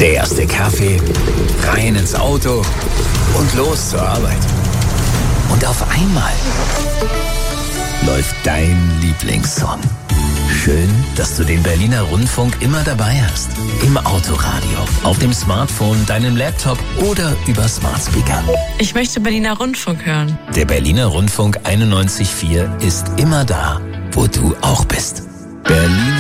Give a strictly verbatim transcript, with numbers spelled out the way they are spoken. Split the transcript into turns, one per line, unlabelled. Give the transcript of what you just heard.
Der erste Kaffee, rein ins Auto und los zur Arbeit. Und auf einmal läuft dein Lieblingssong. Schön, dass du den Berliner Rundfunk immer dabei hast. Im Autoradio, auf dem Smartphone, deinem Laptop oder über Smart Speaker.
Ich möchte Berliner Rundfunk hören.
Der Berliner Rundfunk einundneunzig Komma vier ist immer da, wo du auch bist. Berliner